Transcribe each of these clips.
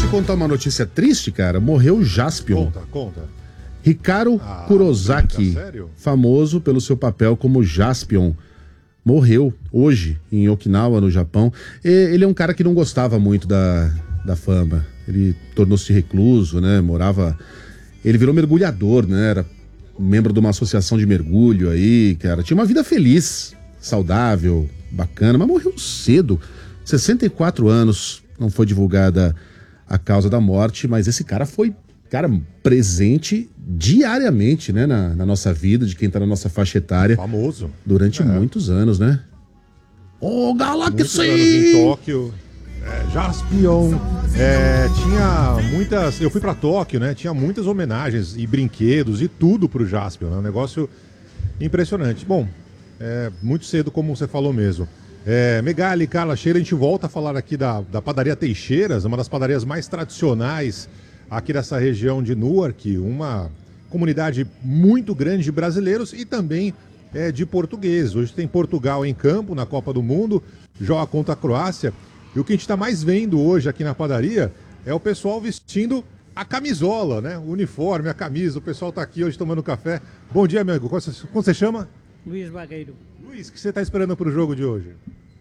contar uma notícia triste, cara. Morreu o Jaspion. Conta. Ricardo Kurosaki, famoso pelo seu papel como Jaspion, morreu hoje em Okinawa, no Japão. Ele é um cara que não gostava muito da fama. Ele tornou-se recluso, né? Ele virou mergulhador, né? Era membro de uma associação de mergulho aí, cara. Tinha uma vida feliz, saudável, bacana, mas morreu cedo. 64 anos, não foi divulgada a causa da morte, mas esse cara foi, presente diariamente, né, na nossa vida, de quem tá na nossa faixa etária. Famoso. Durante muitos anos, né? Galaxy! Muitos anos em Tóquio. Jaspion. Tinha muitas... Eu fui pra Tóquio, né? Tinha muitas homenagens e brinquedos e tudo pro Jaspion, né? Um negócio impressionante. Bom, muito cedo, como você falou mesmo. Megali, Carla, Sheila, a gente volta a falar aqui da padaria Teixeiras, uma das padarias mais tradicionais aqui dessa região de Newark, uma comunidade muito grande de brasileiros e também de portugueses. Hoje tem Portugal em campo na Copa do Mundo, joga contra a Croácia. E o que a gente está mais vendo hoje aqui na padaria é o pessoal vestindo a camisola, né? O uniforme, a camisa. O pessoal está aqui hoje tomando café. Bom dia, meu amigo. Como você chama? Luís Bagueiro. Luís, o que você está esperando para o jogo de hoje?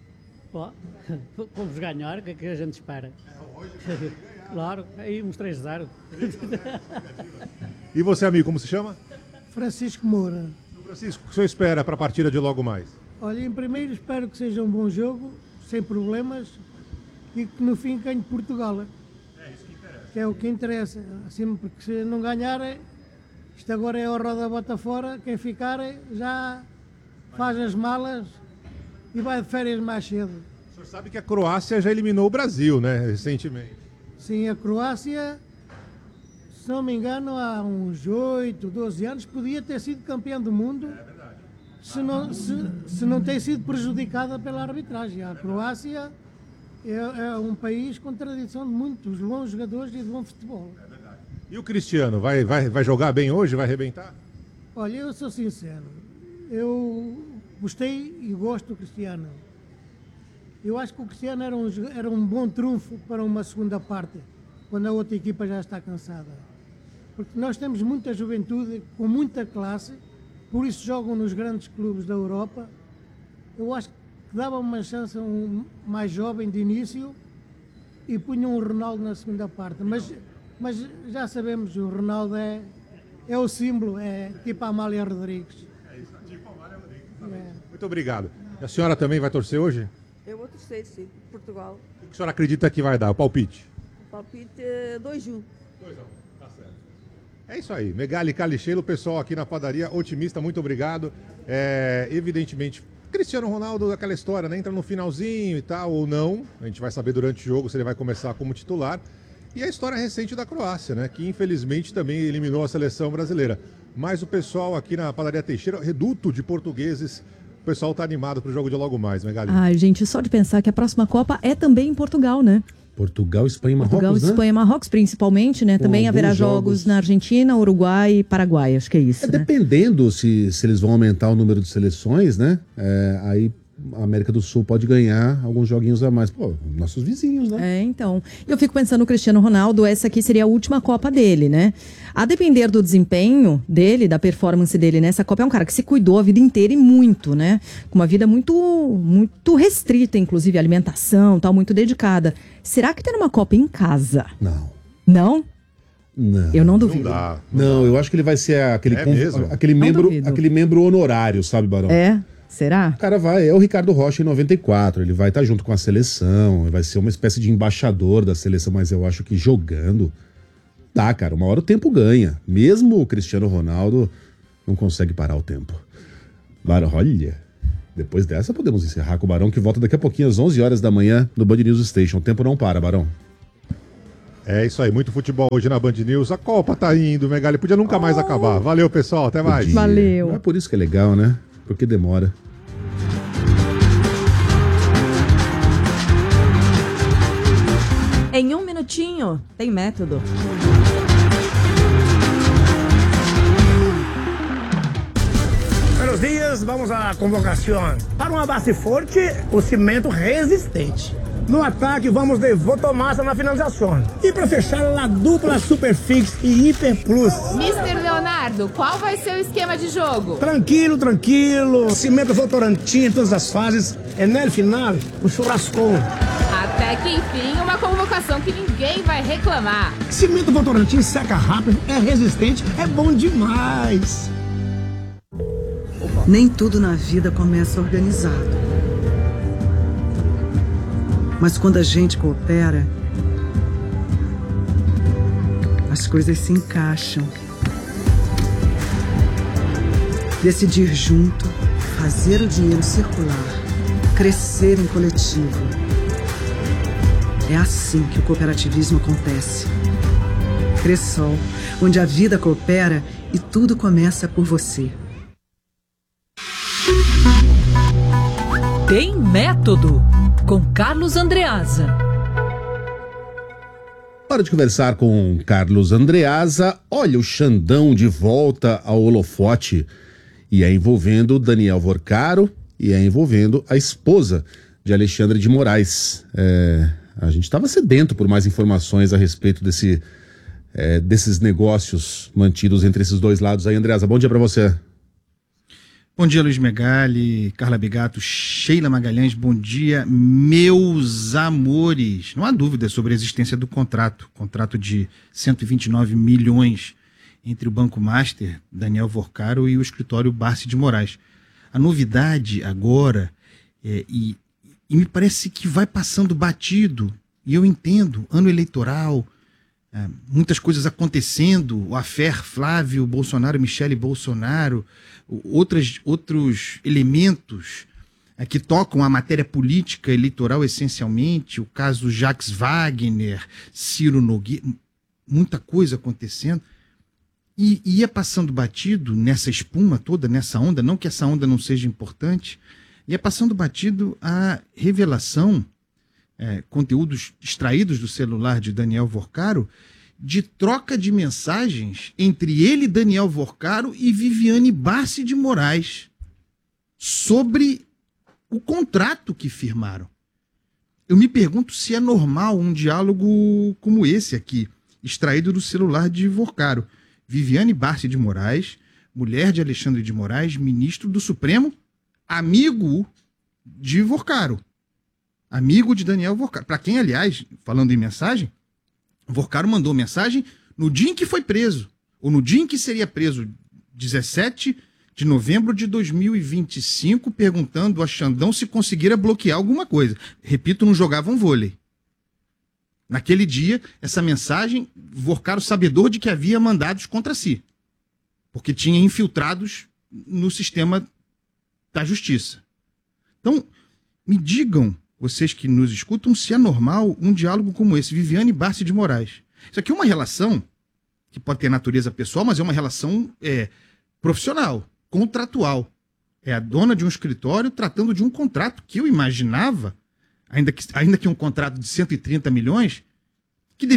Vamos ganhar, o que é que a gente espera? Claro, aí uns 3-0. E você, amigo, como se chama? Francisco Moura. Francisco, o que você espera para a partida de logo mais? Olha, em primeiro espero que seja um bom jogo, sem problemas, e que no fim ganhe Portugal. Isso que interessa. Que é o que interessa. Assim, porque se não ganhar, isto agora é a roda bota fora, quem ficar já faz as malas e vai de férias mais cedo. O senhor sabe que a Croácia já eliminou o Brasil, né, recentemente. Sim, a Croácia, se não me engano, há uns 8, 12 anos, podia ter sido campeão do mundo. É verdade. Se não tem sido prejudicada pela arbitragem. A Croácia é um país com tradição de muitos bons jogadores e de bom futebol. É verdade. E o Cristiano, vai jogar bem hoje? Vai arrebentar? Olha, eu sou sincero. Eu gostei e gosto do Cristiano. Eu acho que o Cristiano era um bom trunfo para uma segunda parte, quando a outra equipa já está cansada. Porque nós temos muita juventude, com muita classe, por isso jogam nos grandes clubes da Europa. Eu acho que dava uma chance a um mais jovem de início e punham o Ronaldo na segunda parte. Mas já sabemos, o Ronaldo é o símbolo, é tipo a Amália Rodrigues. É isso, tipo a Amália Rodrigues. Muito obrigado. E a senhora também vai torcer hoje? Eu vou torcer, sim, Portugal. O que a senhora acredita que vai dar? O palpite? O palpite é 2-1. 2-1, tá certo. É isso aí. Megali, Calicheiro, o pessoal aqui na padaria, otimista, muito obrigado. Evidentemente, Cristiano Ronaldo, aquela história, né? Entra no finalzinho e tal, ou não. A gente vai saber durante o jogo se ele vai começar como titular. E a história recente da Croácia, né? Que infelizmente também eliminou a seleção brasileira. Mas o pessoal aqui na padaria Teixeira, reduto de portugueses, o pessoal tá animado pro jogo de logo mais, Megali. Ai, gente, só de pensar que a próxima Copa é também em Portugal, né? Portugal, Espanha e Marrocos, Portugal, Espanha e Marrocos, principalmente, né? Também haverá jogos na Argentina, Uruguai e Paraguai, acho que é isso, né? Dependendo se eles vão aumentar o número de seleções, né? Aí a América do Sul pode ganhar alguns joguinhos a mais. Pô, nossos vizinhos, né? Então. Eu fico pensando no Cristiano Ronaldo, essa aqui seria a última Copa dele, né? A depender do desempenho dele, da performance dele nessa Copa, é um cara que se cuidou a vida inteira e muito, né? Com uma vida muito, muito restrita, inclusive alimentação, tal, muito dedicada. Será que ter uma Copa em casa? Não. Não? Não. Eu não duvido. Não, eu acho que ele vai ser aquele membro honorário, sabe, Barão? Será? O cara é o Ricardo Rocha em 94, ele vai estar junto com a seleção, vai ser uma espécie de embaixador da seleção, mas eu acho que jogando, cara, uma hora o tempo ganha. Mesmo o Cristiano Ronaldo não consegue parar o tempo. Barão, olha, depois dessa podemos encerrar com o Barão, que volta daqui a pouquinho às 11 horas da manhã no Band News Station. O tempo não para, Barão. É isso aí, muito futebol hoje na Band News. A Copa tá indo, Megali, podia nunca mais acabar. Valeu, pessoal, até mais. Valeu. Não é por isso que é legal, né? Porque demora. Em um minutinho, tem método. Buenos dias, vamos à convocação. Para uma base forte, o cimento resistente. No ataque, vamos de Votomassa na finalização. E para fechar, a dupla Superfix e Hiper Plus. Mister Leonardo, qual vai ser o esquema de jogo? Tranquilo, tranquilo. Cimento Votorantim em todas as fases. É no final, o churrascão. Até que enfim, uma convocação que ninguém vai reclamar. Cimento Votorantim seca rápido, é resistente, é bom demais. Nem tudo na vida começa organizado. Mas quando a gente coopera, as coisas se encaixam. Decidir junto, fazer o dinheiro circular, crescer em coletivo. É assim que o cooperativismo acontece. Cressol, onde a vida coopera e tudo começa por você. Tem Método, com Carlos Andreasa. Hora de conversar com Carlos Andreasa. Olha, o Xandão de volta ao holofote. E é envolvendo Daniel Vorcaro e é envolvendo a esposa de Alexandre de Moraes. A gente estava sedento por mais informações a respeito desses negócios mantidos entre esses dois lados aí. Andreasa, bom dia para você. Bom dia, Luiz Megali, Carla Bigato, Sheila Magalhães, bom dia, meus amores. Não há dúvida sobre a existência do contrato de 129 milhões entre o Banco Master, Daniel Vorcaro, e o escritório Barsi de Moraes. A novidade agora, e me parece que vai passando batido, e eu entendo, ano eleitoral, muitas coisas acontecendo, o affair Flávio Bolsonaro, Michele Bolsonaro, outros elementos que tocam a matéria política eleitoral essencialmente, o caso Jacques Wagner, Ciro Nogueira, muita coisa acontecendo, e ia passando batido nessa espuma toda, nessa onda, não que essa onda não seja importante, ia passando batido a revelação, conteúdos extraídos do celular de Daniel Vorcaro, de troca de mensagens entre ele, Daniel Vorcaro, e Viviane Barsi de Moraes sobre o contrato que firmaram. Eu me pergunto se é normal um diálogo como esse aqui, extraído do celular de Vorcaro. Viviane Barsi de Moraes, mulher de Alexandre de Moraes, ministro do Supremo, amigo de Vorcaro. Amigo de Daniel Vorcaro. Para quem, aliás, falando em mensagem, Vorcaro mandou mensagem no dia em que foi preso, ou no dia em que seria preso, 17 de novembro de 2025, perguntando a Xandão se conseguira bloquear alguma coisa. Repito, não jogavam vôlei. Naquele dia, essa mensagem, Vorcaro sabedor de que havia mandados contra si, porque tinha infiltrados no sistema da justiça. Então, me digam, vocês que nos escutam, se é normal um diálogo como esse, Viviane Barsi de Moraes. Isso aqui é uma relação que pode ter natureza pessoal, mas é uma relação profissional, contratual. É a dona de um escritório tratando de um contrato que eu imaginava, ainda que um contrato de 130 milhões, que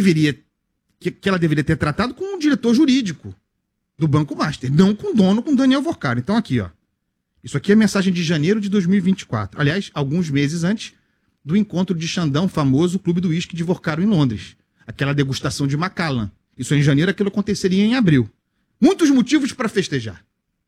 ela deveria ter tratado com um diretor jurídico do Banco Master, não com o dono, com Daniel Vorcaro. Então aqui, ó. Isso aqui é mensagem de janeiro de 2024. Aliás, alguns meses antes do encontro de Xandão, famoso Clube do Uísque de Vorcaro em Londres. Aquela degustação de Macallan. Isso em janeiro, aquilo aconteceria em abril. Muitos motivos para festejar.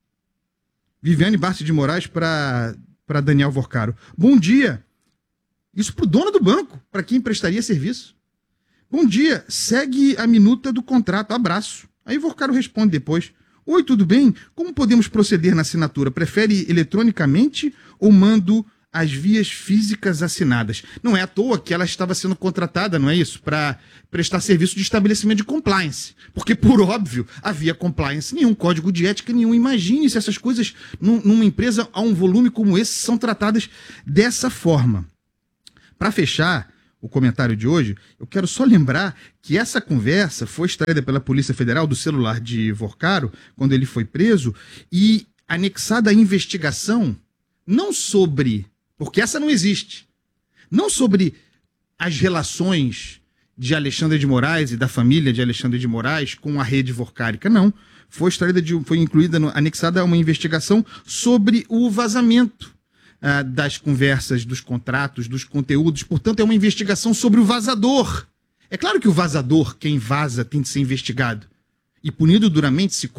Viviane Barsi de Moraes para Daniel Vorcaro. Bom dia. Isso para o dono do banco, para quem prestaria serviço. Bom dia, segue a minuta do contrato, abraço. Aí Vorcaro responde depois. Oi, tudo bem? Como podemos proceder na assinatura? Prefere eletronicamente ou mando as vias físicas assinadas? Não é à toa que ela estava sendo contratada, não é isso? Para prestar serviço de estabelecimento de compliance. Porque, por óbvio, havia compliance nenhum, código de ética nenhum. Imagine se essas coisas, numa empresa a um volume como esse, são tratadas dessa forma. Para fechar o comentário de hoje, eu quero só lembrar que essa conversa foi extraída pela Polícia Federal do celular de Vorcaro, quando ele foi preso, e anexada à investigação, não sobre, porque essa não existe, não sobre as relações de Alexandre de Moraes e da família de Alexandre de Moraes com a rede vorcárica, não. Foi incluída, anexada a uma investigação sobre o vazamento das conversas, dos contratos, dos conteúdos. Portanto, é uma investigação sobre o vazador. É claro que o vazador, quem vaza, tem de ser investigado e punido duramente se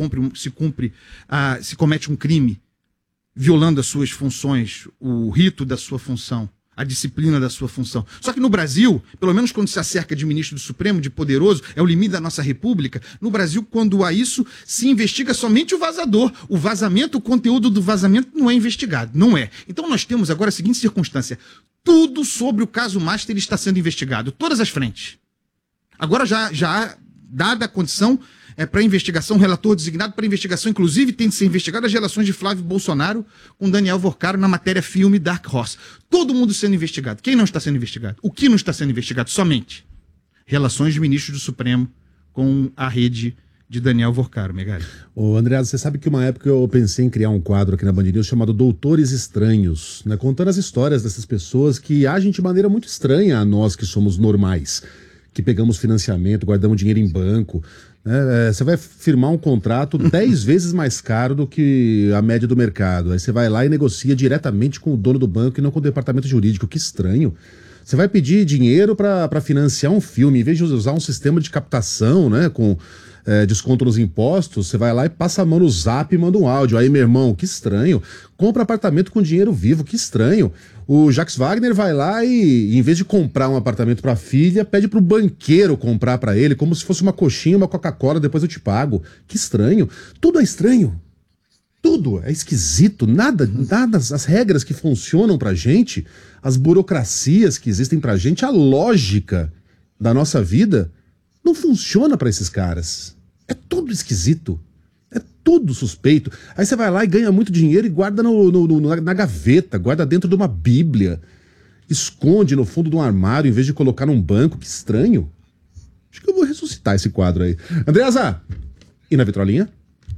comete um crime, violando as suas funções, o rito da sua função, a disciplina da sua função. Só que no Brasil, pelo menos quando se acerca de ministro do Supremo, de poderoso, é o limite da nossa república, no Brasil, quando há isso, se investiga somente o vazador. O vazamento, o conteúdo do vazamento não é investigado, não é. Então nós temos agora a seguinte circunstância: tudo sobre o caso Master está sendo investigado, todas as frentes. Agora já há, dada a condição para investigação, relator designado para investigação, inclusive tem de ser investigado as relações de Flávio Bolsonaro com Daniel Vorcaro na matéria filme Dark Horse. Todo mundo sendo investigado. Quem não está sendo investigado? O que não está sendo investigado? Somente relações de ministros do Supremo com a rede de Daniel Vorcaro, Megali. Ô, Andreasa, você sabe que uma época eu pensei em criar um quadro aqui na Band News chamado Doutores Estranhos, né, contando as histórias dessas pessoas que agem de maneira muito estranha a nós que somos normais, que pegamos financiamento, guardamos dinheiro em banco. Você vai firmar um contrato 10 vezes mais caro do que a média do mercado. Aí você vai lá e negocia diretamente com o dono do banco e não com o departamento jurídico. Que estranho. Você vai pedir dinheiro para financiar um filme, em vez de usar um sistema de captação, né, com desconto nos impostos, você vai lá e passa a mão no Zap e manda um áudio. Aí, meu irmão, que estranho. Compra apartamento com dinheiro vivo, que estranho. O Jacques Wagner vai lá e, em vez de comprar um apartamento para a filha, pede pro banqueiro comprar para ele, como se fosse uma coxinha, uma Coca-Cola, depois eu te pago. Que estranho. Tudo é estranho. Tudo é esquisito. Nada, as regras que funcionam pra gente, as burocracias que existem pra gente, a lógica da nossa vida não funciona para esses caras. É tudo esquisito. É tudo suspeito. Aí você vai lá e ganha muito dinheiro e guarda na gaveta, guarda dentro de uma bíblia, esconde no fundo de um armário em vez de colocar num banco. Que estranho. Acho que eu vou ressuscitar esse quadro aí. Andreasa, e na vitrolinha?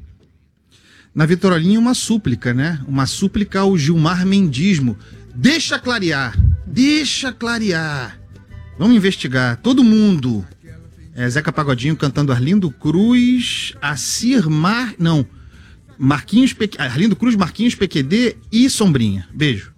Na vitrolinha uma súplica, né? Uma súplica ao Gilmar Mendismo. Deixa clarear. Deixa clarear. Vamos investigar. Todo mundo. Zeca Pagodinho cantando Arlindo Cruz, Marquinhos, Arlindo Cruz, Marquinhos, PQD e Sombrinha. Beijo.